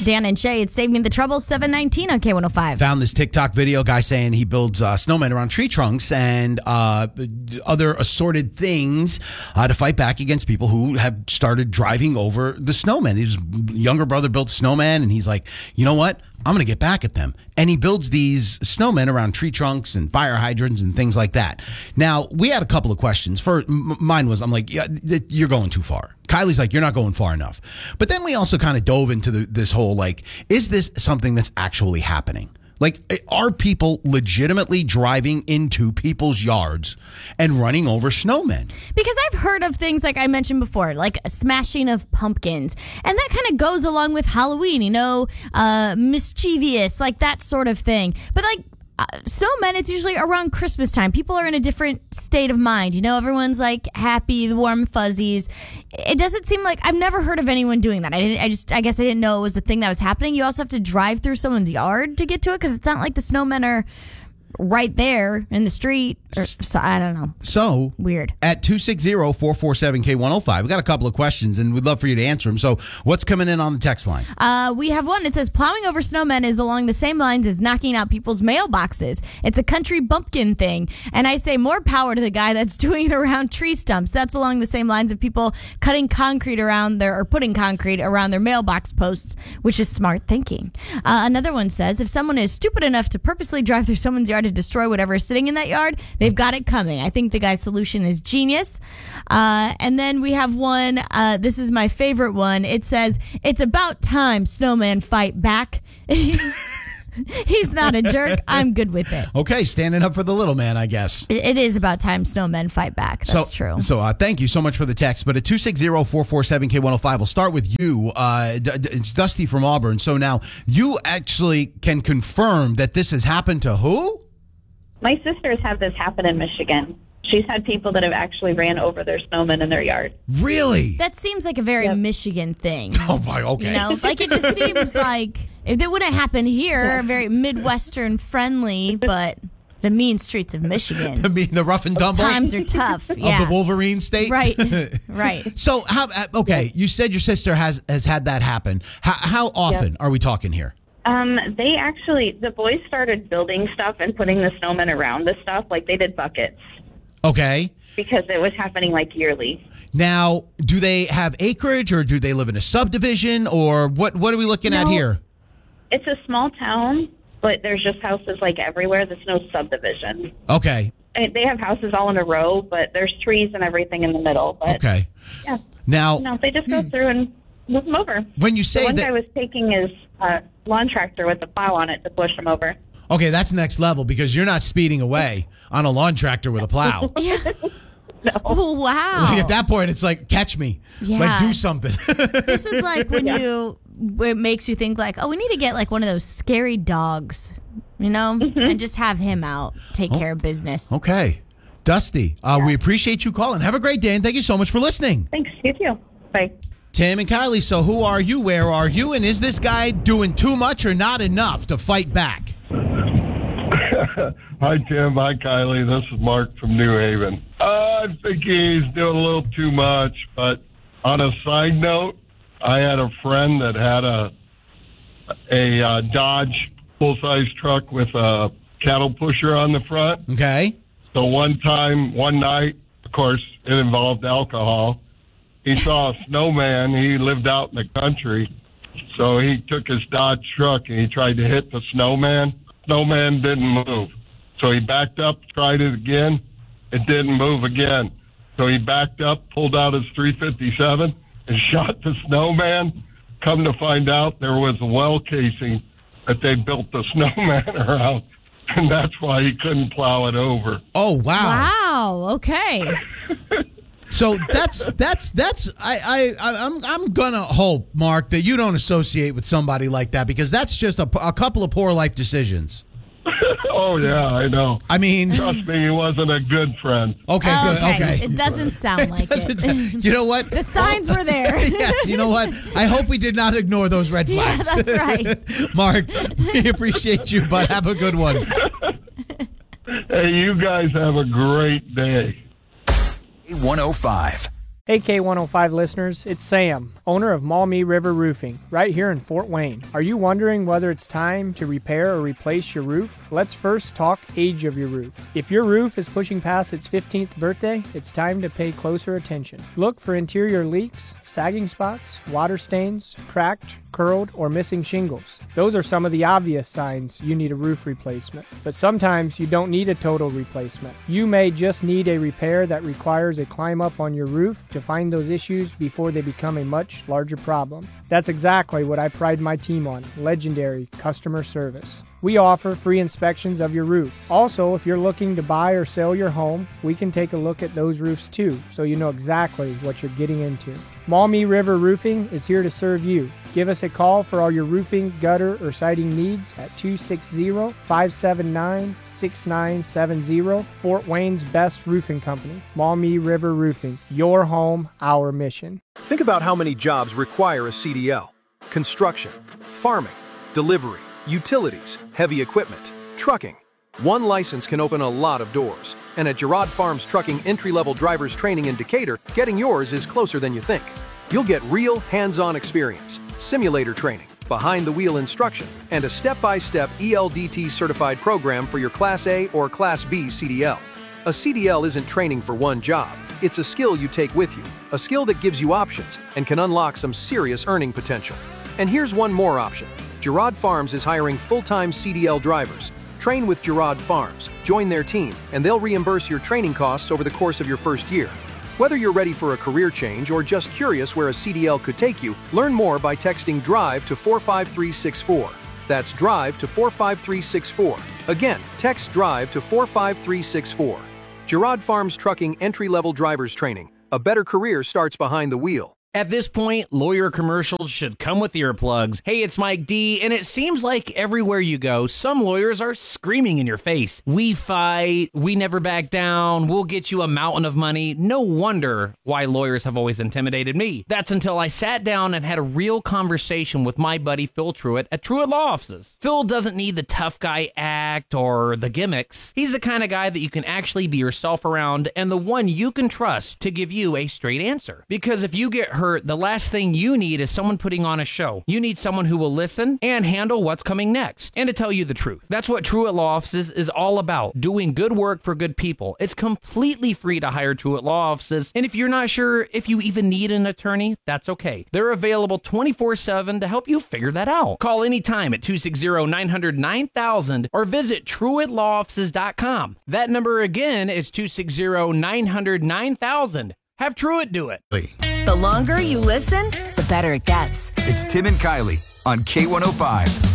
Dan and Shay. It's Saving the Trouble, 719 on K105. Found this TikTok video, guy saying he builds snowmen around tree trunks and other assorted things to fight back against people who have started driving over the snowmen. His younger brother built a snowman, and he's like, you know what? I'm going to get back at them. And he builds these snowmen around tree trunks and fire hydrants and things like that. Now, we had a couple of questions. First, mine was, I'm like, yeah, you're going too far. Kylie's like, you're not going far enough. But then we also kind of dove into this whole, like, is this something that's actually happening? Like, are people legitimately driving into people's yards and running over snowmen? Because I've heard of things like I mentioned before, like a smashing of pumpkins. And that kind of goes along with Halloween, mischievous, like that sort of thing. But like, snowmen, it's usually around Christmas time. People are in a different state of mind. Everyone's like happy, the warm fuzzies. It doesn't seem like, I've never heard of anyone doing that. I guess I didn't know it was a thing that was happening. You also have to drive through someone's yard to get to it because it's not like the snowmen are right there in the street. So I don't know. So weird. At 260-447-K105, we got a couple of questions and we'd love for you to answer them. So what's coming in on the text line? We have one. It says plowing over snowmen is along the same lines as knocking out people's mailboxes. It's a country bumpkin thing. And I say more power to the guy that's doing it around tree stumps. That's along the same lines of people cutting concrete around or putting concrete around their mailbox posts, which is smart thinking. Another one says if someone is stupid enough to purposely drive through someone's yard to destroy whatever is sitting in that yard, they've got it coming. I think the guy's solution is genius. And then we have one, this is my favorite one. It says, it's about time snowman fight back. He's not a jerk. I'm good with it. Okay, standing up for the little man, I guess. It is about time snowmen fight back. That's true. So thank you so much for the text. But at 260-447-K105, we'll start with you. It's Dusty from Auburn. So now you actually can confirm that this has happened to who? My sisters have this happen in Michigan. She's had people that have actually ran over their snowmen in their yard. Really? That seems like a very Michigan thing. Oh, my, okay. Like it just seems like if it wouldn't happen here, very Midwestern friendly, but the mean streets of Michigan. The rough and tumble? Times are tough. Of the Wolverine state? Right, right. So, you said your sister has had that happen. How often are we talking here? The boys started building stuff and putting the snowmen around the stuff. Like they did buckets. Okay. Because it was happening like yearly. Now, do they have acreage or do they live in a subdivision or what are we looking at here? It's a small town, but there's just houses like everywhere. There's no subdivision. Okay. They have houses all in a row, but there's trees and everything in the middle. But, okay. Yeah. Now, they just go through and move them over. When you say the one that, guy was taking his lawn tractor with a plow on it to push them over. Okay, that's next level because you're not speeding away on a lawn tractor with a plow. No. Oh, wow. At that point, it's like, catch me. Yeah. Like, do something. This is like when it makes you think like, oh, we need to get like one of those scary dogs, and just have him out, take care of business. Okay. Dusty, we appreciate you calling. Have a great day, and thank you so much for listening. Thanks. You too. Bye. Tim and Kylie, so who are you? Where are you? And is this guy doing too much or not enough to fight back? Hi, Tim. Hi, Kylie. This is Mark from New Haven. I think he's doing a little too much, but on a side note, I had a friend that had a Dodge full-size truck with a cattle pusher on the front. Okay. So one night, of course, it involved alcohol. He saw a snowman. He lived out in the country. So he took his Dodge truck and he tried to hit the snowman. Snowman didn't move. So he backed up, tried it again. It didn't move again. So he backed up, pulled out his .357 and shot the snowman. Come to find out there was a well casing that they built the snowman around. And that's why he couldn't plow it over. Oh, wow. Wow. Okay. So I'm gonna hope, Mark, that you don't associate with somebody like that because that's just a couple of poor life decisions. Oh yeah, I know. I mean, trust me, he wasn't a good friend. Okay, good. Okay, it doesn't sound like it. You know what? The signs were there. Yes. You know what? I hope we did not ignore those red flags. Yeah, that's right. Mark, we appreciate you, but have a good one. Hey, you guys have a great day. 105. Hey K105 listeners, it's Sam, owner of Maumee River Roofing, right here in Fort Wayne. Are you wondering whether it's time to repair or replace your roof? Let's first talk age of your roof. If your roof is pushing past its 15th birthday, it's time to pay closer attention. Look for interior leaks, sagging spots, water stains, cracked, curled, or missing shingles. Those are some of the obvious signs you need a roof replacement. But sometimes you don't need a total replacement. You may just need a repair that requires a climb up on your roof to find those issues before they become a much larger problem. That's exactly what I pride my team on, legendary customer service. We offer free inspections of your roof. Also, if you're looking to buy or sell your home, we can take a look at those roofs too, so you know exactly what you're getting into. Maumee River Roofing is here to serve you. Give us a call for all your roofing, gutter, or siding needs at 260-579-6970. Fort Wayne's best roofing company, Maumee River Roofing. Your home, our mission. Think about how many jobs require a CDL. Construction, farming, delivery, utilities, heavy equipment, trucking. One license can open a lot of doors. And at Girard Farms Trucking entry-level drivers training in Decatur, getting yours is closer than you think. You'll get real hands-on experience, simulator training, behind-the-wheel instruction, and a step-by-step ELDT certified program for your Class A or Class B CDL. A CDL isn't training for one job. It's a skill you take with you, a skill that gives you options and can unlock some serious earning potential. And here's one more option. Girard Farms is hiring full-time CDL drivers. Train with Girard Farms, join their team, and they'll reimburse your training costs over the course of your first year. Whether you're ready for a career change or just curious where a CDL could take you, learn more by texting DRIVE to 45364. That's DRIVE to 45364. Again, text DRIVE to 45364. Girard Farms Trucking entry-level drivers training. A better career starts behind the wheel. At this point, lawyer commercials should come with earplugs. Hey, it's Mike D, and it seems like everywhere you go, some lawyers are screaming in your face. We fight, we never back down, we'll get you a mountain of money. No wonder why lawyers have always intimidated me. That's until I sat down and had a real conversation with my buddy Phil Truitt at Truitt Law Offices. Phil doesn't need the tough guy act or the gimmicks. He's the kind of guy that you can actually be yourself around and the one you can trust to give you a straight answer. Because if you get hurt, the last thing you need is someone putting on a show. You need someone who will listen and handle what's coming next, and to tell you the truth. That's what Truitt Law Offices is all about, doing good work for good people. It's completely free to hire Truitt Law Offices, and if you're not sure if you even need an attorney, that's okay. They're available 24/7 to help you figure that out. Call anytime at 260-900-9000 or visit TruittLawOffices.com. That number again is 260-900-9000. Have Truitt do it. The longer you listen, the better it gets. It's Tim and Kylie on K105.